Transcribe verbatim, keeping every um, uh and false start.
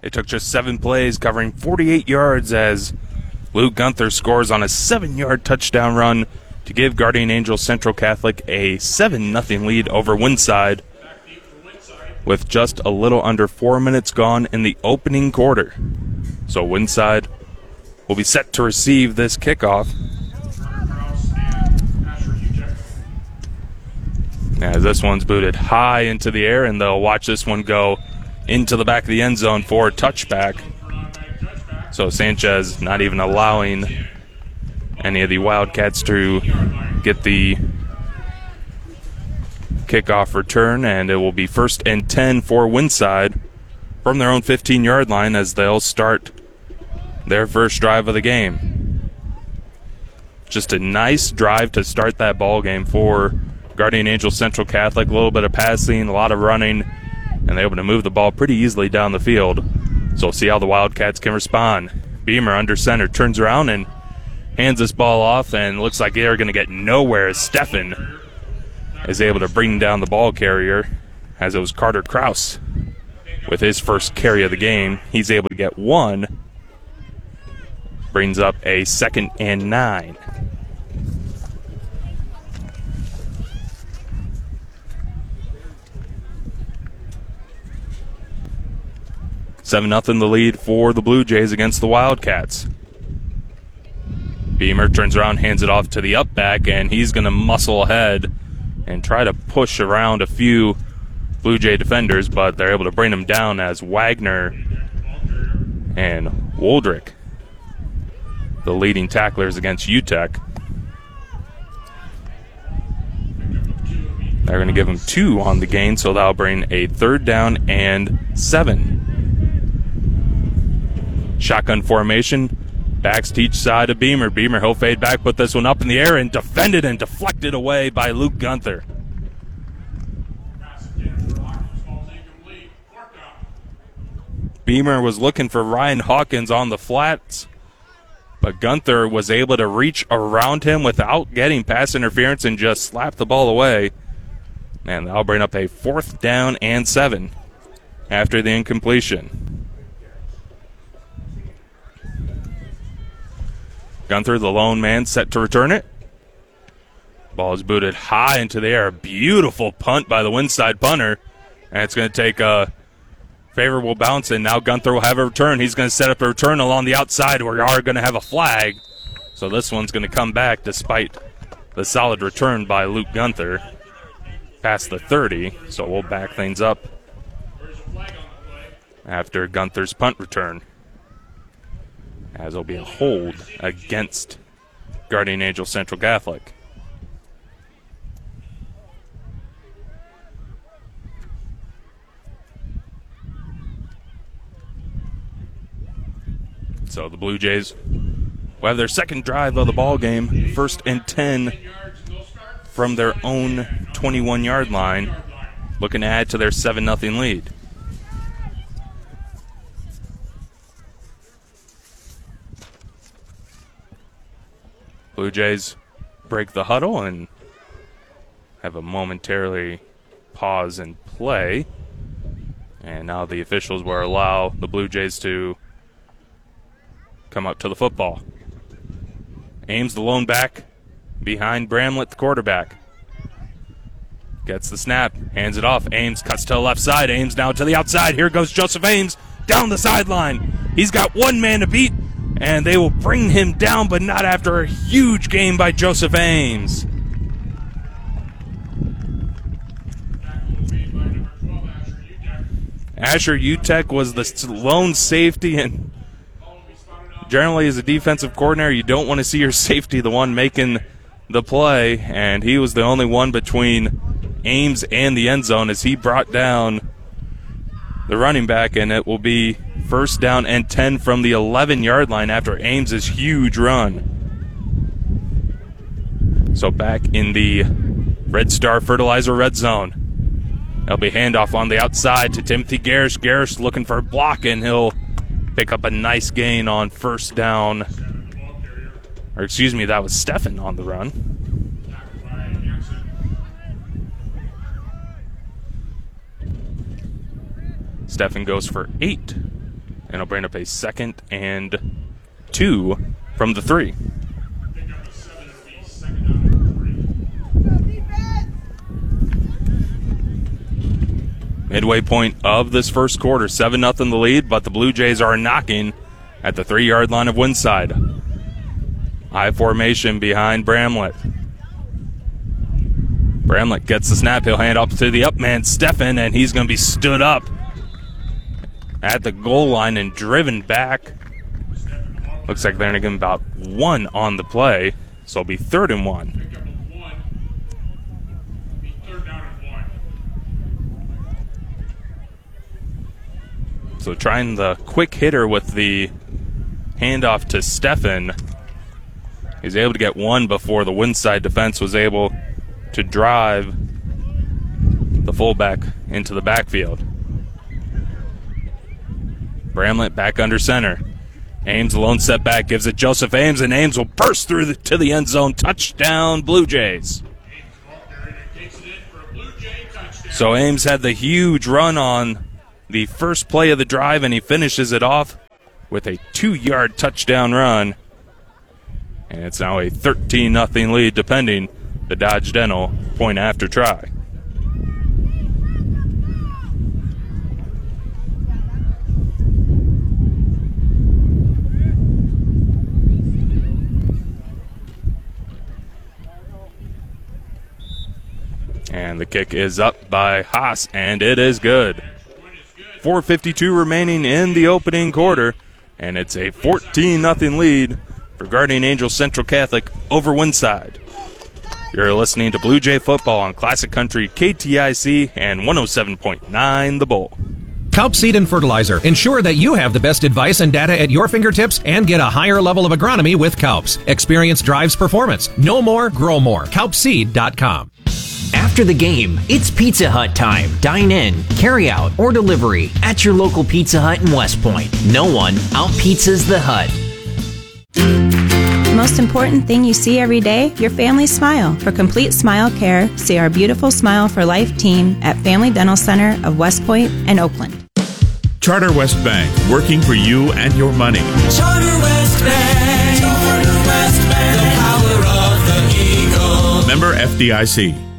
It took just seven plays, covering forty-eight yards, as Luke Gunther scores on a seven-yard touchdown run to give Guardian Angels Central Catholic a seven nothing lead over Windside, with just a little under four minutes gone in the opening quarter. So Windside will be set to receive this kickoff. As this one's booted high into the air, and they'll watch this one go into the back of the end zone for a touchback. So Sanchez not even allowing any of the Wildcats to get the kickoff return, and it will be first and ten for Windside from their own fifteen-yard line as they'll start their first drive of the game. Just a nice drive to start that ball game for Guardian Angels Central Catholic. A little bit of passing, a lot of running, and they're able to move the ball pretty easily down the field. So we'll see how the Wildcats can respond. Beamer under center turns around and hands this ball off, and looks like they're going to get nowhere as Steffen is able to bring down the ball carrier, as it was Carter Kraus with his first carry of the game. He's able to get one. Brings up a second and nine. seven nothing the lead for the Blue Jays against the Wildcats. Beamer turns around, hands it off to the up back, and he's going to muscle ahead and try to push around a few Blue Jay defenders, but they're able to bring him down as Wagner and Woldrick, the leading tacklers against U T E C. They're going to give him two on the gain, so that'll bring a third down and seven. Shotgun formation, backs to each side of Beamer. Beamer, he'll fade back, put this one up in the air, and defended and deflected away by Luke Gunther. Beamer was looking for Ryan Hawkins on the flats, but Gunther was able to reach around him without getting pass interference and just slap the ball away. And that'll bring up a fourth down and seven after the incompletion. Gunther, the lone man, set to return it. Ball is booted high into the air. Beautiful punt by the Windside punter. And it's going to take a favorable bounce, and now Gunther will have a return. He's going to set up a return along the outside where we are going to have a flag. So this one's going to come back despite the solid return by Luke Gunther past the thirty. So we'll back things up after Gunther's punt return, as it'll be a hold against Guardian Angels Central Catholic. So the Blue Jays will have their second drive of the ball game, first and ten from their own twenty-one-yard line, looking to add to their seven nothing lead. Blue Jays break the huddle and have a momentarily pause in play. And now the officials will allow the Blue Jays to come up to the football. Ames, the lone back, behind Bramlett, the quarterback. Gets the snap, hands it off. Ames cuts to the left side. Ames now to the outside. Here goes Joseph Ames down the sideline. He's got one man to beat, and they will bring him down, but not after a huge game by Joseph Ames. Asher Utek was the lone safety, and generally as a defensive coordinator, you don't want to see your safety the one making the play, and he was the only one between Ames and the end zone as he brought down the running back, and it will be first down and ten from the eleven-yard line after Ames's huge run. So back in the Red Star Fertilizer red zone. There'll be handoff on the outside to Timothy Garish. Garish looking for a block, and he'll pick up a nice gain on first down. Or excuse me, that was Steffen on the run. Steffen goes for eight And it'll bring up a second and two from the three. Midway point of this first quarter, seven nothing the lead, but the Blue Jays are knocking at the three-yard line of Winside. High formation behind Bramlett. Bramlett gets the snap. He'll hand off to the up man, Steffen, and he's going to be stood up at the goal line and driven back. Looks like they're going to give him about one on the play, so it'll be third and one. So trying the quick hitter with the handoff to Steffen. He's able to get one before the Winside defense was able to drive the fullback into the backfield. Bramlett back under center. Ames, lone step back, gives it Joseph Ames, and Ames will burst through the, to the end zone. Touchdown, Blue Jays. So Ames had the huge run on the first play of the drive, and he finishes it off with a two-yard touchdown run. And it's now a thirteen nothing lead, depending the Dodge Dental point after try. And the kick is up by Haas, and it is good. four fifty-two remaining in the opening quarter, and it's a fourteen nothing lead for Guardian Angels Central Catholic over Winside. You're listening to Blue Jay football on Classic Country K T I C and one oh seven point nine The Bull. Kaup Seed and Fertilizer. Ensure that you have the best advice and data at your fingertips and get a higher level of agronomy with Kaups. Experience drives performance. Know more, grow more. Kaup Seed dot com. After the game, it's Pizza Hut time. Dine in, carry out, or delivery at your local Pizza Hut in West Point. No one out-pizzas the Hut. Most important thing you see every day, your family's smile. For complete smile care, see our beautiful Smile for Life team at Family Dental Center of West Point and Oakland. Charter West Bank, working for you and your money. Charter West Bank, Charter West Bank, the power of the Eagle. Member F D I C.